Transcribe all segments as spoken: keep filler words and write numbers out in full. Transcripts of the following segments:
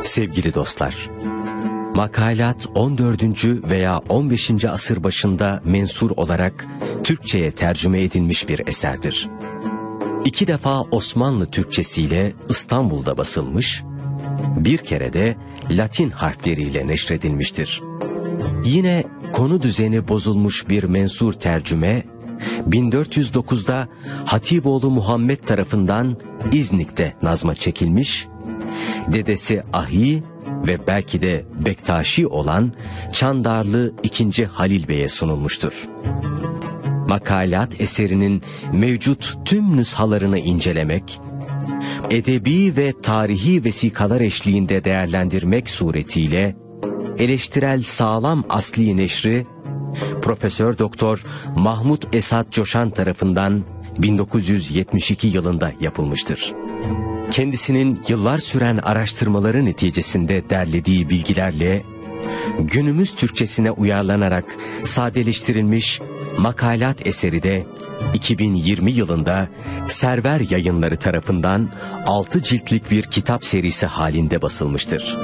Sevgili dostlar, Makalat on dördüncü veya on beşinci asır başında mensur olarak Türkçe'ye tercüme edilmiş bir eserdir. İki defa Osmanlı Türkçesiyle İstanbul'da basılmış, bir kere de Latin harfleriyle neşredilmiştir. Yine konu düzeni bozulmuş bir mensur tercüme, bin dört yüz dokuzda Hatipoğlu Muhammed tarafından İznik'te nazma çekilmiş, dedesi Ahi ve belki de Bektaşi olan Çandarlı ikinci. Halil Bey'e sunulmuştur. Makalat eserinin mevcut tüm nüshalarını incelemek, edebi ve tarihi vesikalar eşliğinde değerlendirmek suretiyle eleştirel sağlam asli neşri Profesör Doktor Mahmut Esat Coşan tarafından bin dokuz yüz yetmiş iki yılında yapılmıştır. Kendisinin yıllar süren araştırmaları neticesinde derlediği bilgilerle günümüz Türkçesine uyarlanarak sadeleştirilmiş Makalat eseri de iki bin yirmi yılında Server Yayınları tarafından altı ciltlik bir kitap serisi halinde basılmıştır.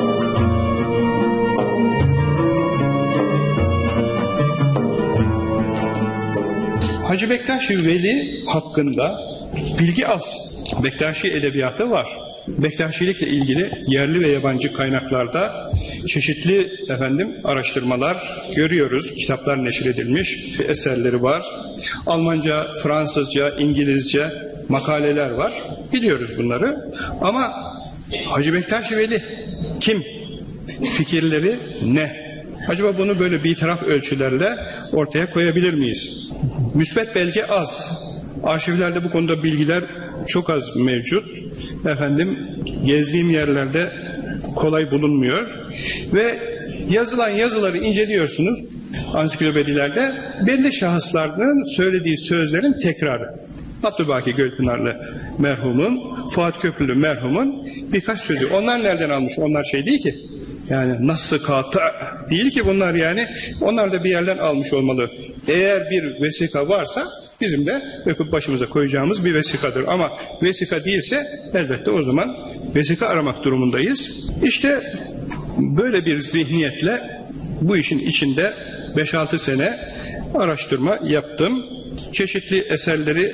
Hacı Bektaşi Veli hakkında bilgi az. Bektaşi edebiyatı var. Bektaşilikle ilgili yerli ve yabancı kaynaklarda çeşitli efendim araştırmalar görüyoruz. Kitaplar neşredilmiş, eserleri var. Almanca, Fransızca, İngilizce makaleler var. Biliyoruz bunları. Ama Hacı Bektaşi Veli kim? Fikirleri ne? Acaba bunu böyle bir taraf ölçülerle ortaya koyabilir miyiz? Müsbet belge az. Arşivlerde bu konuda bilgiler çok az mevcut. Efendim gezdiğim yerlerde kolay bulunmuyor. Ve yazılan yazıları inceliyorsunuz ansiklopedilerde, belli şahısların söylediği sözlerin tekrarı. Abdülbaki Gölpınarlı merhumun, Fuat Köprülü merhumun birkaç sözü. Onlar nereden almış? Onlar şey değil ki. Yani nasıl kata değil ki bunlar yani. Onlar da bir yerden almış olmalı. Eğer bir vesika varsa bizim de öpüp başımıza koyacağımız bir vesikadır. Ama vesika değilse elbette o zaman vesika aramak durumundayız. İşte böyle bir zihniyetle bu işin içinde beş altı sene araştırma yaptım. Çeşitli eserleri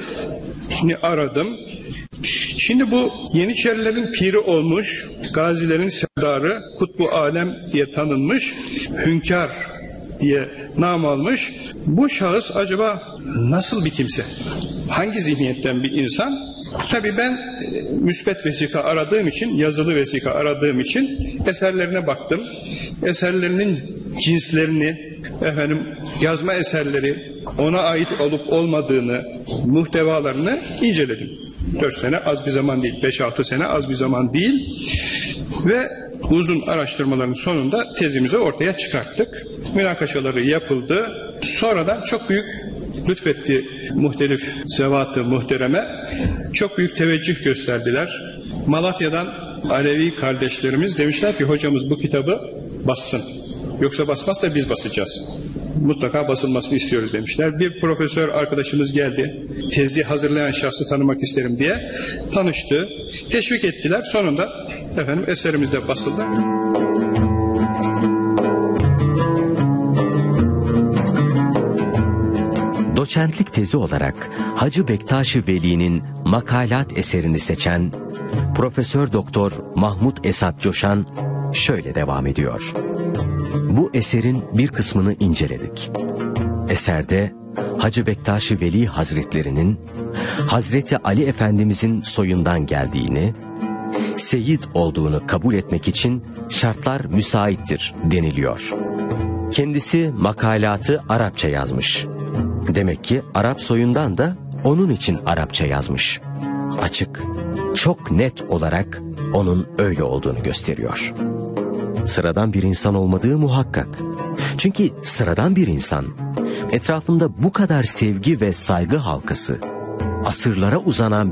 aradım. Şimdi bu Yeniçerilerin piri olmuş, gazilerin serdarı, kutbu alem diye tanınmış, hünkâr diye nam almış. Bu şahıs acaba nasıl bir kimse? Hangi zihniyetten bir insan? Tabii ben e, müsbet vesika aradığım için, yazılı vesika aradığım için eserlerine baktım. Eserlerinin cinslerini, efendim yazma eserleri, ona ait olup olmadığını, muhtevalarını inceledim. Dört sene az bir zaman değil, beş altı sene az bir zaman değil. Ve uzun araştırmaların sonunda tezimizi ortaya çıkarttık. Münakaşaları yapıldı. Sonradan çok büyük lütfetti muhtelif zevat-ı muhtereme. Çok büyük teveccüh gösterdiler. Malatya'dan Alevi kardeşlerimiz demişler ki hocamız bu kitabı bassın. Yoksa basmazsa biz basacağız. Mutlaka basılmasını istiyoruz demişler. Bir profesör arkadaşımız geldi. Tezi hazırlayan şahsı tanımak isterim diye tanıştı. Teşvik ettiler. Sonunda efendim eserimiz de basıldı. Doçentlik tezi olarak Hacı Bektaşi Veli'nin Makalat eserini seçen Profesör Doktor Mahmut Esat Coşan şöyle devam ediyor. Bu eserin bir kısmını inceledik. Eserde Hacı Bektaşi Veli Hazretlerinin Hazreti Ali Efendimizin soyundan geldiğini, Seyyid olduğunu kabul etmek için şartlar müsaittir deniliyor. Kendisi makalatı Arapça yazmış. Demek ki Arap soyundan da onun için Arapça yazmış. Açık, çok net olarak onun öyle olduğunu gösteriyor. Sıradan bir insan olmadığı muhakkak. Çünkü sıradan bir insan, etrafında bu kadar sevgi ve saygı halkası, asırlara uzanan